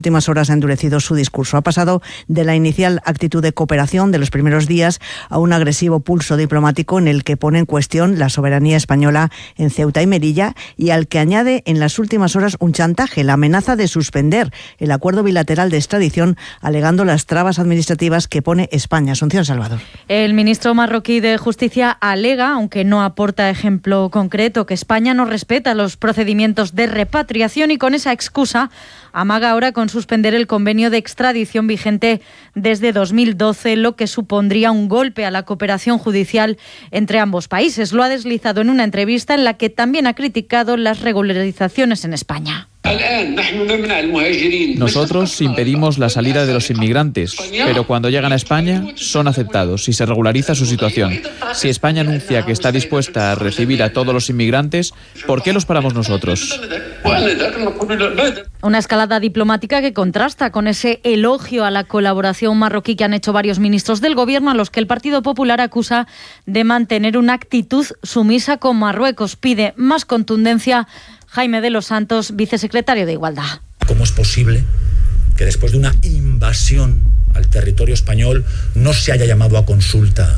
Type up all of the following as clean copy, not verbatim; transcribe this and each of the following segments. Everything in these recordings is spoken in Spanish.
últimas horas ha endurecido su discurso. Ha pasado de la inicial actitud de cooperación de los primeros días a un agresivo pulso diplomático en el que pone en cuestión la soberanía española en Ceuta y Melilla y al que añade en las últimas horas un chantaje, la amenaza de suspender el acuerdo bilateral de extradición, alegando las trabas administrativas que pone España. Asunción Salvador. El ministro marroquí de Justicia alega, aunque no aporta ejemplo concreto, que España no respeta los procedimientos de repatriación y con esa excusa amaga ahora con suspender el convenio de extradición vigente desde 2012, lo que supondría un golpe a la cooperación judicial entre ambos países. Lo ha deslizado en una entrevista en la que también ha criticado las regularizaciones en España. Nosotros impedimos la salida de los inmigrantes, pero cuando llegan a España son aceptados y se regulariza su situación. Si España anuncia que está dispuesta a recibir a todos los inmigrantes, ¿por qué los paramos nosotros? Una escalada diplomática que contrasta con ese elogio a la colaboración marroquí que han hecho varios ministros del Gobierno, a los que el Partido Popular acusa de mantener una actitud sumisa con Marruecos. Pide más contundencia. Jaime de los Santos, vicesecretario de Igualdad. ¿Cómo es posible que después de una invasión al territorio español no se haya llamado a consulta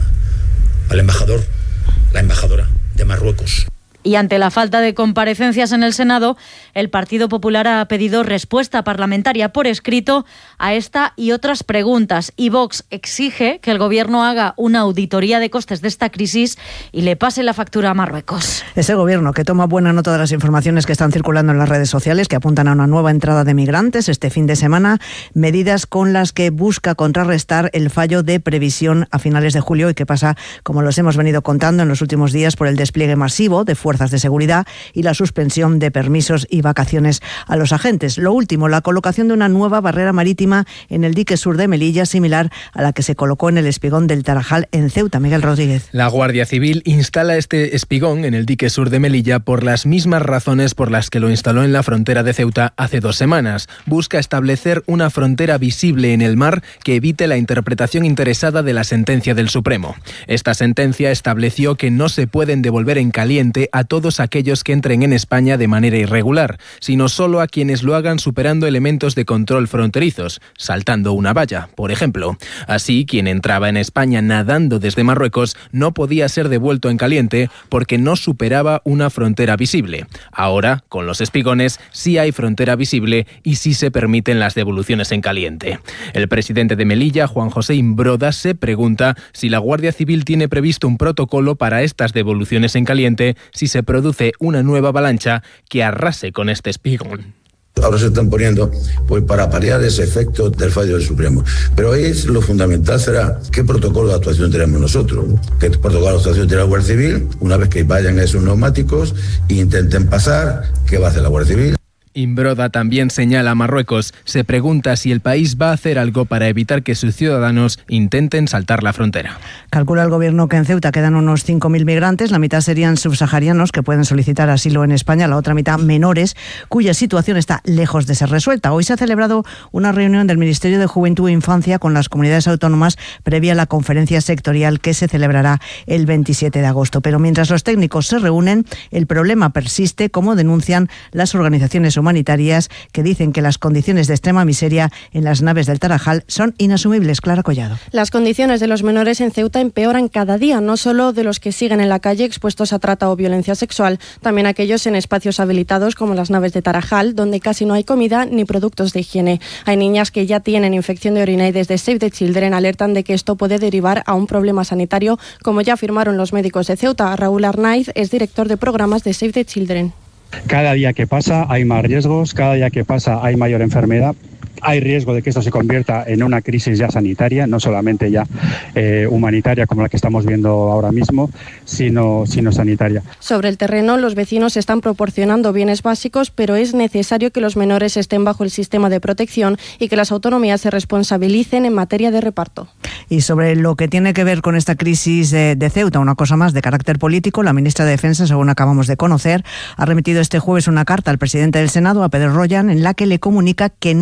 al embajador, la embajadora de Marruecos? Y ante la falta de comparecencias en el Senado, el Partido Popular ha pedido respuesta parlamentaria por escrito a esta y otras preguntas. Y Vox exige que el Gobierno haga una auditoría de costes de esta crisis y le pase la factura a Marruecos. Ese Gobierno que toma buena nota de las informaciones que están circulando en las redes sociales, que apuntan a una nueva entrada de migrantes este fin de semana, medidas con las que busca contrarrestar el fallo de previsión a finales de julio y que pasa, como los hemos venido contando en los últimos días, por el despliegue masivo de fuerzas de seguridad y la suspensión de permisos y vacaciones a los agentes. Lo último, la colocación de una nueva barrera marítima en el dique sur de Melilla, similar a la que se colocó en el espigón del Tarajal en Ceuta. Miguel Rodríguez. La Guardia Civil instala este espigón en el dique sur de Melilla por las mismas razones por las que lo instaló en la frontera de Ceuta hace 2 semanas. Busca establecer una frontera visible en el mar que evite la interpretación interesada de la sentencia del Supremo. Esta sentencia estableció que no se pueden devolver en caliente a todos aquellos que entren en España de manera irregular, sino solo a quienes lo hagan superando elementos de control fronterizos, saltando una valla, por ejemplo. Así, quien entraba en España nadando desde Marruecos no podía ser devuelto en caliente porque no superaba una frontera visible. Ahora, con los espigones, sí hay frontera visible y sí se permiten las devoluciones en caliente. El presidente de Melilla, Juan José Imbroda, se pregunta si la Guardia Civil tiene previsto un protocolo para estas devoluciones en caliente si se produce una nueva avalancha que arrase con este espigón. Ahora se están poniendo pues para paliar ese efecto del fallo del Supremo. Pero ahí lo fundamental será qué protocolo de actuación tenemos nosotros, qué protocolo de actuación tiene la Guardia Civil, una vez que vayan a esos neumáticos e intenten pasar, ¿qué va a hacer la Guardia Civil? Imbroda también señala a Marruecos. Se pregunta si el país va a hacer algo para evitar que sus ciudadanos intenten saltar la frontera. Calcula el Gobierno que en Ceuta quedan unos 5.000 migrantes. La mitad serían subsaharianos que pueden solicitar asilo en España, la otra mitad menores, cuya situación está lejos de ser resuelta. Hoy se ha celebrado una reunión del Ministerio de Juventud e Infancia con las comunidades autónomas previa a la conferencia sectorial que se celebrará el 27 de agosto. Pero mientras los técnicos se reúnen, el problema persiste, como denuncian las organizaciones humanitarias, que dicen que las condiciones de extrema miseria en las naves del Tarajal son inasumibles. Clara Collado. Las condiciones de los menores en Ceuta empeoran cada día, no solo de los que siguen en la calle expuestos a trata o violencia sexual, también aquellos en espacios habilitados como las naves de Tarajal, donde casi no hay comida ni productos de higiene. Hay niñas que ya tienen infección de orina y desde Save the Children alertan de que esto puede derivar a un problema sanitario, como ya afirmaron los médicos de Ceuta. Raúl Arnaiz es director de programas de Save the Children. Cada día que pasa hay más riesgos, cada día que pasa hay mayor enfermedad. Hay riesgo de que esto se convierta en una crisis ya sanitaria, no solamente ya humanitaria como la que estamos viendo ahora mismo, sino sanitaria. Sobre el terreno, los vecinos están proporcionando bienes básicos, pero es necesario que los menores estén bajo el sistema de protección y que las autonomías se responsabilicen en materia de reparto. Y sobre lo que tiene que ver con esta crisis de Ceuta, una cosa más de carácter político, la ministra de Defensa, según acabamos de conocer, ha remitido este jueves una carta al presidente del Senado, a Pedro Royan, en la que le comunica que no acude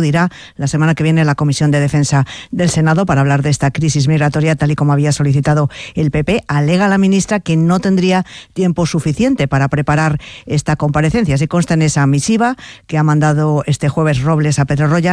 acudirá la semana que viene la Comisión de Defensa del Senado para hablar de esta crisis migratoria, tal y como había solicitado el PP. Alega la ministra que no tendría tiempo suficiente para preparar esta comparecencia. Así consta en esa misiva que ha mandado este jueves Robles a Pedro Roya,